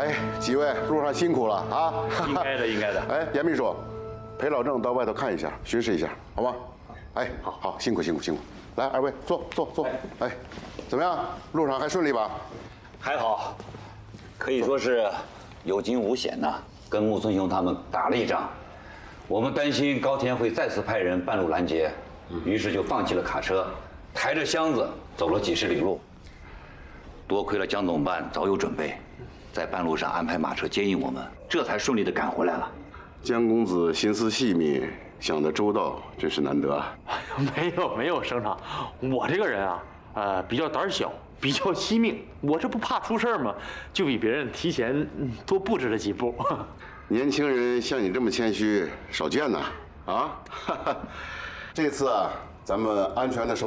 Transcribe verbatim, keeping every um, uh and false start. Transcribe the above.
哎，几位路上辛苦了啊！ 应该的，应该的。 哎，严秘书，陪老郑到外头看一下，巡视一下，好吗？哎，好，好，辛苦辛苦辛苦。来，二位坐坐坐。哎，怎么样？路上还顺利吧？ 还好，可以说是有惊无险呐。跟木村雄他们打了一仗，我们担心高田会再次派人半路拦截，于是就放弃了卡车，抬着箱子走了几十里路。多亏了江总办早有准备，在半路上安排马车接应我们，这才顺利的赶回来了。 江公子心思细密，想得周到，真是难得啊！ 没有没有，省长，我这个人啊，呃，比较胆小，比较惜命，我这不怕出事吗？就比别人提前多布置了几步。 年轻人像你这么谦虚，少见呐！啊，这次啊，咱们安全的收。